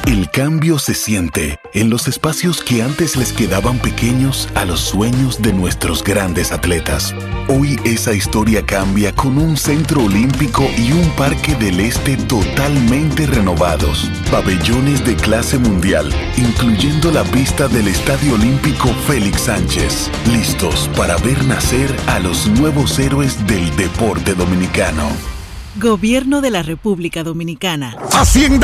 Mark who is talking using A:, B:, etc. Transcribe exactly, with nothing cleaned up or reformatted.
A: El cambio se siente en los espacios que antes les quedaban pequeños a los sueños de nuestros grandes atletas. Hoy esa historia cambia con un centro olímpico y un parque del este totalmente renovados. Pabellones de clase mundial, incluyendo la pista del Estadio Olímpico Félix Sánchez. Listos para ver nacer a los nuevos héroes del deporte dominicano.
B: Gobierno de la República Dominicana.
C: Hacienda